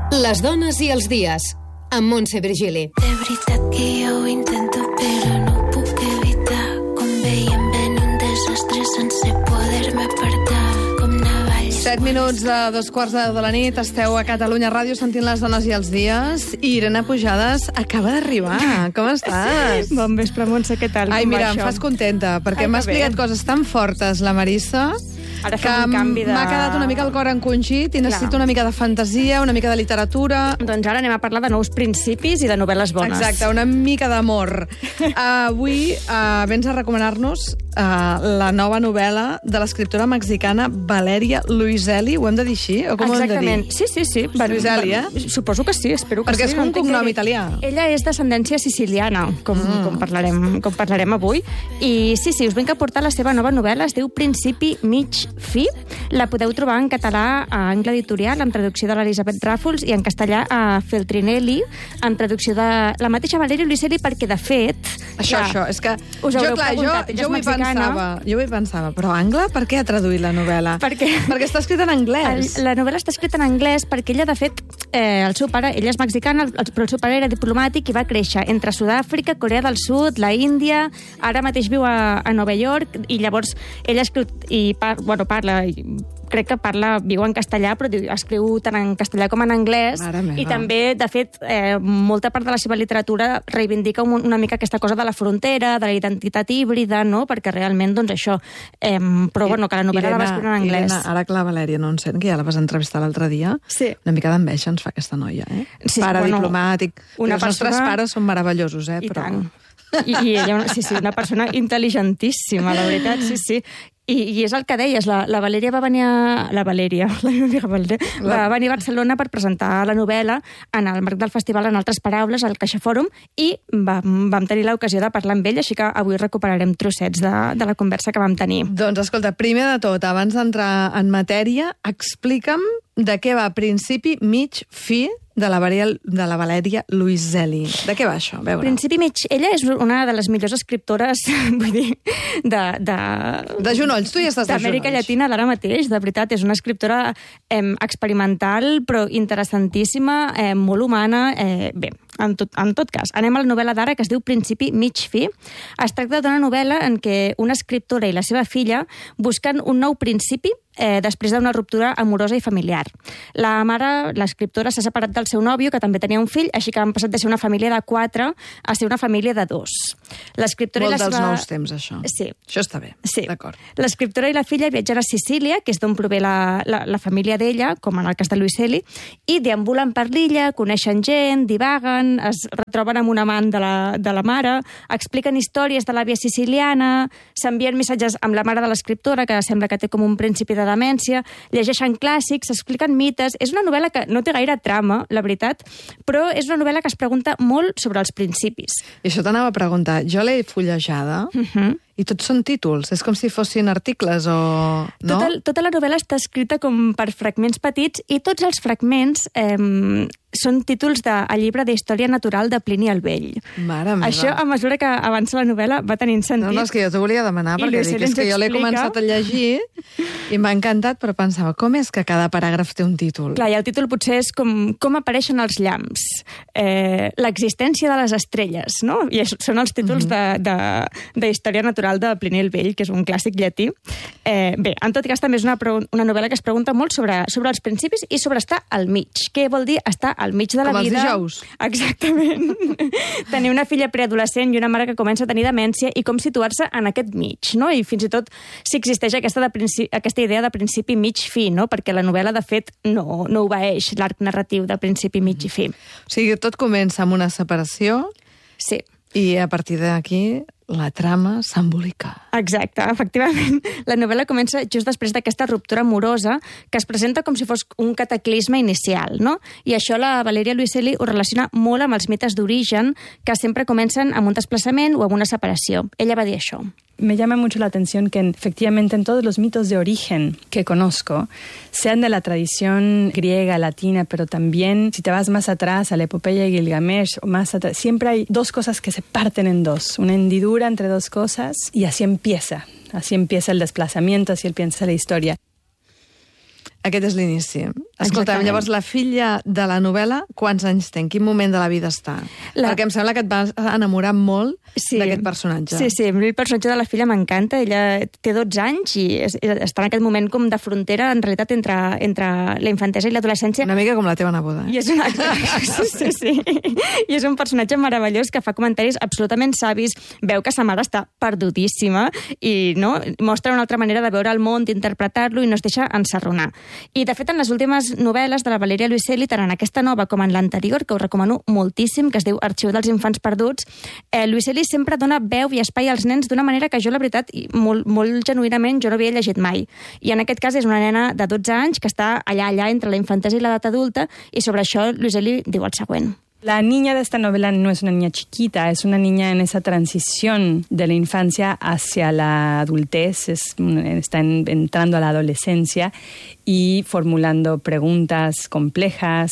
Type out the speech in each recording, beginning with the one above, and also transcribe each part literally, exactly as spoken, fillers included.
Les dones i els dies, amb Montse Virgili. De veritat que jo ho intento, però no puc evitar. Com veiem venir un desastre sense poder-me apartar. Com navalls... Set minuts de dos quarts de, de la nit, esteu a Catalunya Ràdio sentint les dones i els dies, i Irene Pujades acaba d'arribar. Com estàs? Bon vespre, Montse, què tal? Ai, Com mira, va em això? fas contenta, perquè m'ha explicat coses tan fortes la Marissa, Ara que fem un canvi de... m'ha quedat una mica el cor encongit i necessito una mica de fantasia, una mica de literatura... Doncs ara anem a parlar de nous principis i de novel·les bones. Exacte, una mica d'amor. Uh, avui uh, vens a recomanar-nos uh, la nova novel·la de l'escriptora mexicana Valeria Luiselli. Ho hem de dir així? O com Exactament. ho hem de dir? Sí, sí, sí. Va, Luiselli, va, eh? Suposo que sí, espero que Perquè sí. és un no entenc cognom gaire. italià. Ella és d'ascendència siciliana, com, mm. com, parlarem, com parlarem avui. I sí, sí, us vinc a portar la seva nova novel·la, es diu Principi mig fi. La podeu trobar en català a Angle Editorial, amb traducció de l'Elisabet Ràfols, i en castellà a Feltrinelli, amb traducció de la mateixa Valeria Luiselli, perquè, de fet... Això, clar, això, és que us jo, haureu clar, jo, preguntat, ella jo és ho hi mexicana. pensava, jo ho hi pensava, però Angle, per què ha traduït la novel·la? Perquè, perquè està escrita en anglès. El, la novel·la està escrita en anglès perquè ella, de fet, eh, el seu pare, ella és mexicana, el, però el seu pare era diplomàtic i va créixer entre Sud-àfrica, Corea del Sud, la Índia, ara mateix viu a, a Nova York, i llavors ella escriu i par, bueno, parla... I, crec que parla, viu en castellà, però escriu tant en castellà com en anglès. I també, de fet, eh, molta part de la seva literatura reivindica un, una mica aquesta cosa de la frontera, de la identitat híbrida, no? Perquè realment, doncs, això... Eh, però, I, bueno, que la novel·la la va escriure en anglès. Irene, ara que la Valèria no en sent, que ja la vas entrevistar l'altre dia, sí. Una mica d'enveja ens fa aquesta noia, eh? Sí, Pare bueno, diplomàtic. Una els persona... nostres pares són meravellosos, eh? I però... tant. I, i ella, sí, sí, una persona intel·ligentíssima, la veritat, sí, sí. I, i és el que deies, la, la Valèria va venir a... La Valèria, la meva amiga Valèria, va venir a Barcelona per presentar la novel·la en el marc del festival En altres paraules, al Caixa Fòrum, i vam, vam tenir l'ocasió de parlar amb ell, així que avui recuperarem trossets de, de la conversa que vam tenir. Doncs escolta, primer de tot, abans d'entrar en matèria, explica'm de què va principi, mig, fi de la, de la Valeria Luiselli. De què va això? A veure. Principi mig. Ella és una de les millors escriptores, vull dir, de... De, de genolls, tu ja estàs de genolls. D'Amèrica Llatina d'ara mateix, de veritat. És una escriptora eh, experimental, però interessantíssima, eh, molt humana. Eh, bé, en tot, en tot cas, anem a la novel·la d'ara, que es diu Principi mig fi. Es tracta d'una novel·la en què una escriptora i la seva filla busquen un nou principi eh, després d'una ruptura amorosa i familiar. La mare, l'escriptora, s'ha separat del seu nòvio, que també tenia un fill, així que han passat de ser una família de quatre a ser una família de dos. L'escriptora Molt i la dels seva... nous temps, això. Sí. Això està bé, sí. D'acord. L'escriptora i la filla viatgen a Sicília, que és d'on prové la, la, la família d'ella, com en el cas de Luiselli, i deambulen per l'illa, coneixen gent, divaguen, es retroben amb un amant de la, de la mare, expliquen històries de l'àvia siciliana, s'envien missatges amb la mare de l'escriptora, que sembla que té com un principi de demència, llegeixen clàssics, expliquen mites... És una novel·la que no té gaire trama, la veritat, però és una novel·la que es pregunta molt sobre els principis. I això t'anava a preguntar. Jo l'he fullejada uh-huh. i tots són títols. És com si fossin articles o... No? Tota, tota la novel·la està escrita com per fragments petits i tots els fragments eh, són títols del de, llibre d'Història Natural de Plini el Vell. Mare meva. Això, a mesura que avança la novel·la, va tenint sentit. No, no, és que jo t'ho volia demanar, I perquè dic, és que jo l'he començat a llegir i m'ha encantat, però pensava, com és que cada paràgraf té un títol? Clar, i el títol potser és com, com apareixen els llamps, eh, l'existència de les estrelles, no? I és, són els títols mm-hmm. de, de, de Història Natural de Plini el Vell, que és un clàssic llatí. Eh, bé, en tot cas, també és una, una novel·la que es pregunta molt sobre, sobre els principis i sobre estar al mig. Què vol dir estar al mig de la Com vida? Com els dijous. Exactament. Tenir una filla preadolescent i una mare que comença a tenir demència i com situar-se en aquest mig, no? I fins i tot si existeix aquesta, de principi, aquesta idea de principi mig-fi, no? Perquè la novel·la, de fet, no, no obeeix l'arc narratiu de principi mig i fi. O sigui, tot comença amb una separació. Sí. I a partir d'aquí la trama s'embolica. Exacte, efectivament. La novel·la comença just després d'aquesta ruptura amorosa que es presenta com si fos un cataclisme inicial, no? I això la Valeria Luiselli ho relaciona molt amb els mites d'origen que sempre comencen amb un desplaçament o amb una separació. Ella va dir això. Me llama mucho la atención que efectivamente en todos los mitos de origen que conozco, sean de la tradición griega, latina, pero también si te vas más atrás a la epopeya de Gilgamesh o más atrás, siempre hay dos cosas que se parten en dos, una hendidura entre dos cosas y así empieza, así empieza el desplazamiento, así empieza la historia. Aquest és l'inici. Escolta, Exactament. llavors la filla de la novel·la, quants anys té? En quin moment de la vida està? La- Perquè em sembla que et vas enamorar molt Sí. d'aquest personatge. Sí, sí, a mi el personatge de la filla m'encanta. Ella té dotze anys i és, està en aquest moment com de frontera, en realitat, entre, entre la infantesa i l'adolescència. Una mica com la teva neboda. Eh? I és un acte, sí, sí, sí. I és un personatge meravellós que fa comentaris absolutament savis, veu que sa mare està perdudíssima i no mostra una altra manera de veure el món, d'interpretar-lo i no es deixa ensarronar. I, de fet, en les últimes novel·les de la Valeria Luiselli, tant en aquesta nova com en l'anterior, que us recomano moltíssim, que es diu Arxiu dels infants perduts, eh, Luiselli sempre dona veu i espai als nens d'una manera que jo, la veritat, i molt, molt genuïnament, jo no havia llegit mai. I en aquest cas és una nena de dotze anys que està allà, allà, entre la infantesa i l'edat adulta, i sobre això Luiselli diu el següent. La niña de esta novela no es una niña chiquita, es una niña en esa transición de la infancia hacia la adultez, es, está en, entrando a la adolescencia y formulando preguntas complejas,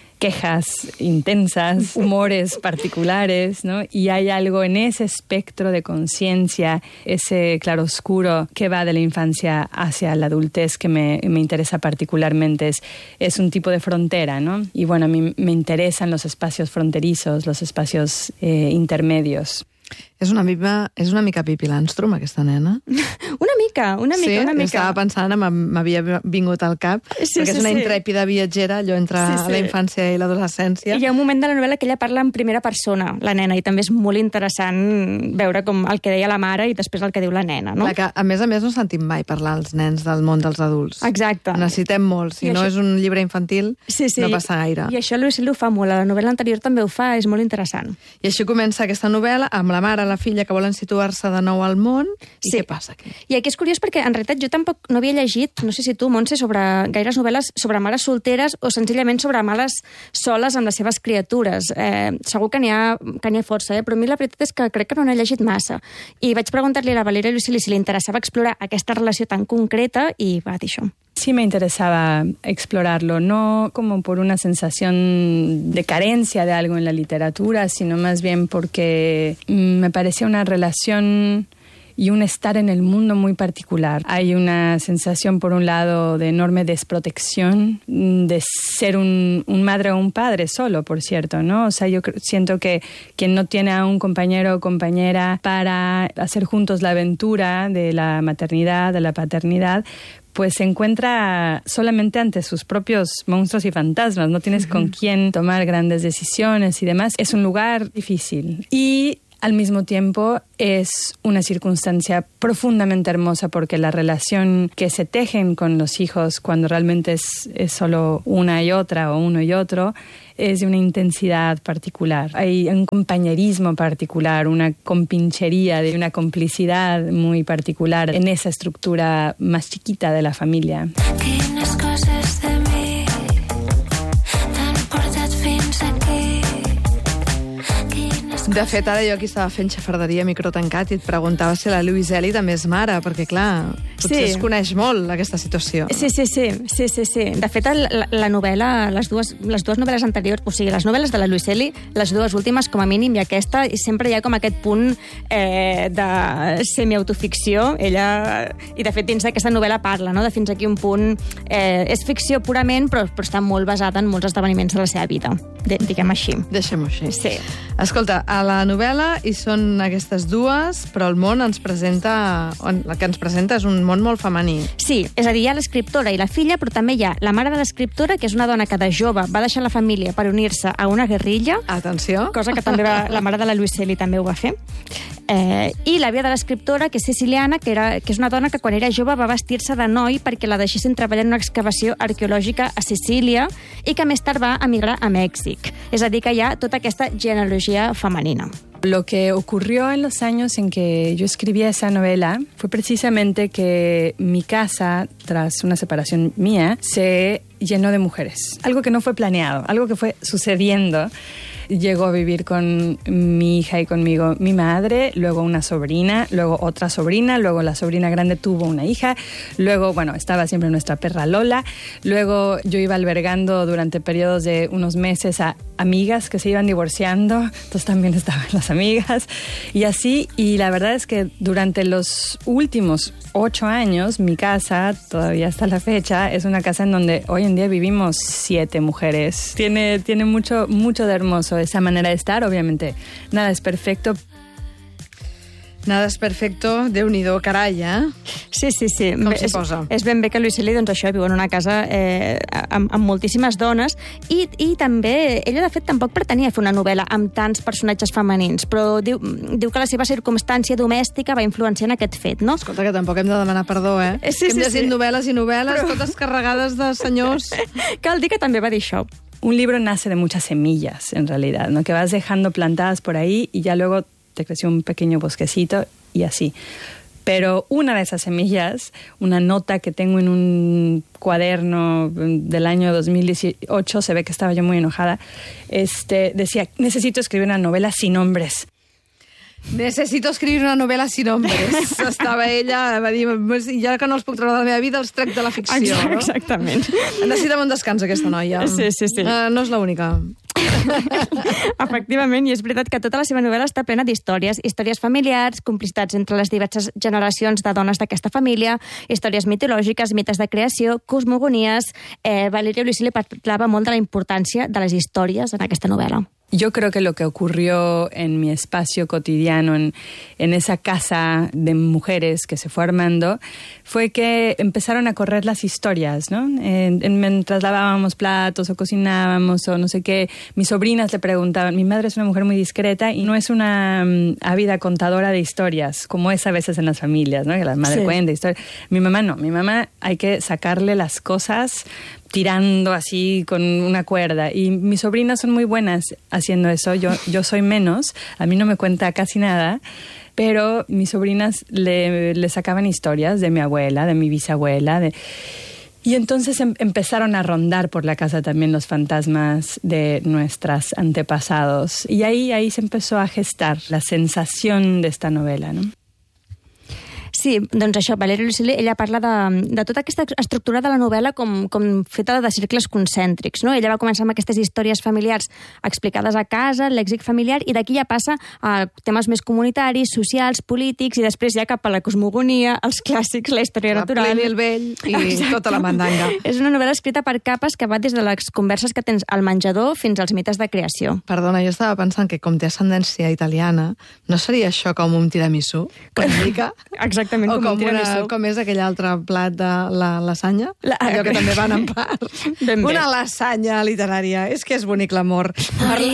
quejas intensas, humores particulares, ¿no? Y hay algo en ese espectro de conciencia, ese claroscuro que va de la infancia hacia la adultez que me, me interesa particularmente. Es, es un tipo de frontera, ¿no? Y bueno, a mí me interesan los espacios fronterizos, los espacios eh, intermedios. És una mica, és una mica Pippi Landstrum, aquesta nena. Una mica, una mica, sí, una mica. estava pensant, m'havia vingut al cap, Sí, perquè sí, és una sí. intrèpida viatgera, allò entre Sí, sí. la infància i l'adolescència. I hi ha un moment de la novel·la que ella parla en primera persona, la nena, i també és molt interessant veure com el que deia la mare i després el que diu la nena, no? Clar, que, a més a més, no sentim mai parlar als nens del món dels adults. Exacte. Necessitem molt. Si I no això- és un llibre infantil, Sí, sí. no passa gaire. I això Luiselli ho fa molt, a la novel·la anterior també ho fa, és molt interessant. I així comença aquesta novel·la amb la mare i la filla que volen situar-se de nou al món. I Sí. què passa aquí? I aquí és curiós perquè, en realitat, jo tampoc no havia llegit, no sé si tu, Montse, sobre gaires novel·les sobre mares solteres o senzillament sobre mares soles amb les seves criatures. Eh, segur que n'hi ha, que n'hi ha força, eh? Però a mi la veritat és que crec que no n'he llegit massa. I vaig preguntar-li a la Valeria Luiselli si li interessava explorar aquesta relació tan concreta i va dir això. Sí me interesaba explorarlo, no como por una sensación de carencia de algo en la literatura, sino más bien porque mm, me parecía una relación y un estar en el mundo muy particular. Hay una sensación, por un lado, de enorme desprotección, de ser un, un madre o un padre solo, por cierto, ¿no? O sea, yo creo, siento que quien no tiene a un compañero o compañera para hacer juntos la aventura de la maternidad, de la paternidad, pues se encuentra solamente ante sus propios monstruos y fantasmas. No tienes uh-huh. con quién tomar grandes decisiones y demás. Es un lugar difícil. Y al mismo tiempo es una circunstancia profundamente hermosa porque la relación que se tejen con los hijos cuando realmente es, es solo una y otra o uno y otro es de una intensidad particular. Hay un compañerismo particular, una compinchería, de una complicidad muy particular en esa estructura más chiquita de la familia. Quines coses de mi t'han portat fins aquí? Quines De fet, ara jo aquí estava fent xafarderia a micro tancat i et preguntava si la Luiselli també és mare, perquè, clar, potser Sí. es coneix molt, aquesta situació. Sí, sí, sí, sí, sí, sí. De fet, la, la novel·la, les dues, les dues novel·les anteriors, o sigui, les novel·les de la Luiselli, les dues últimes, com a mínim, i aquesta, i sempre hi ha com aquest punt eh, de semiautoficció. Ella, i de fet, dins d'aquesta novel·la parla, no?, de fins aquí un punt... Eh, és ficció purament, però, però està molt basada en molts esdeveniments de la seva vida, de, diguem així. Deixem-ho així. Sí. Escolta, a la novel·la hi són aquestes dues, però el món ens presenta... El que ens presenta és un món molt femení. Sí, és a dir, hi ha l'escriptora i la filla, però també hi ha la mare de l'escriptora, que és una dona que de jove va deixar la família per unir-se a una guerrilla, Atenció. cosa que també va, la mare de la Luiselli també ho va fer. Eh, I l'àvia de l'escriptora, que és siciliana, que, era, que és una dona que quan era jove va vestir-se de noi perquè la deixessin treballar en una excavació arqueològica a Sicília i que més tard va emigrar a Mèxic. És a dir, que hi ha tota aquesta genealogia femenina. Lo que ocurrió en los años en que yo escribía esa novela fue precisamente que mi casa, tras una separación mía, se llenó de mujeres. Algo que no fue planeado, algo que fue sucediendo. llegó a vivir con mi hija y conmigo mi madre, luego una sobrina, luego otra sobrina, luego la sobrina grande tuvo una hija, luego, bueno, estaba siempre nuestra perra Lola, luego yo iba albergando durante periodos de unos meses a amigas que se iban divorciando, entonces también estaban las amigas, y así, y la verdad es que durante los últimos ocho años, mi casa, todavía hasta la fecha, es una casa en donde hoy en día vivimos siete mujeres. Tiene, tiene mucho, mucho de hermoso esa manera de estar, obviamente nada es perfecto. Nada és perfecto, Déu-n'hi-do, carai, eh? Sí, sí, sí. Com s'hi és, posa? és ben bé que Louise Shelley, doncs això, viu en una casa eh, amb, amb moltíssimes dones i, i també, ella de fet tampoc pretenia fer una novel·la amb tants personatges femenins, però diu, diu que la seva circumstància domèstica va influenciar en aquest fet, no? Escolta, que tampoc hem de demanar perdó, eh? Sí, que hem sí, llegit sí. novel·les i novel·les, però... totes carregades de senyors. Cal dir que també va dir això. Un libro nace de muchas semillas, en realidad, ¿no? Que vas dejando plantadas por ahí y ya luego te creció un pequeño bosquecito y así. Pero una de esas semillas, una nota que tengo en un cuaderno del año dos mil dieciocho, se ve que estaba yo muy enojada, este, decía, necesito escribir una novela sin hombres. Necessito escriure una novel·la sin hombres. Estava ella, va dir, ja que no els puc treure de la meva vida, els trec de la ficció. Exacte, no? exactament. Necessita un descans, aquesta noia. Sí, sí, sí. Uh, no és l'única. Efectivament, i és veritat que tota la seva novel·la està plena d'històries, històries familiars, complicitats entre les diverses generacions de dones d'aquesta família, històries mitològiques, mites de creació, cosmogonies... Eh, Valeria Luisilli parlava molt de la importància de les històries en aquesta novel·la. Yo creo que lo que ocurrió en mi espacio cotidiano, en, en esa casa de mujeres que se fue armando, fue que empezaron a correr las historias, ¿no? En, en, mientras lavábamos platos o cocinábamos o no sé qué, mis sobrinas le preguntaban, mi madre es una mujer muy discreta y no es una um, ávida contadora de historias, como es a veces en las familias, ¿no? Que la madre sí. cuenta historias. Mi mamá no, mi mamá hay que sacarle las cosas tirando así con una cuerda. Y mis sobrinas son muy buenas haciendo eso. Yo, yo soy menos. A mí no me cuenta casi nada. Pero mis sobrinas le, le sacaban historias de mi abuela, de mi bisabuela. De... Y entonces em, empezaron a rondar por la casa también los fantasmas de nuestros antepasados. Y ahí, ahí se empezó a gestar la sensación de esta novela, ¿no? Sí, doncs això, Valeria Luisilli, ella parla de, de tota aquesta estructura de la novel·la com, com feta de circles concèntrics, no? Ella va començar amb aquestes històries familiars explicades a casa, el lèxic familiar, i d'aquí ja passa a temes més comunitaris, socials, polítics, i després ja cap a la cosmogonia, els clàssics, la història la natural... Plini el vell i exacte. Tota la mandanga. És una novel·la escrita per capes que va des de les converses que tens al menjador fins als mites de creació. Perdona, jo estava pensant que com té ascendència italiana, no seria això com un tiramisú? Com mica? Exactament, o com, com, un tiramisú. una, com és aquell altre plat de la lasanya? La... Allò que també van en part. Ben bé. Una lasanya literària. És que és bonic l'amor. Morir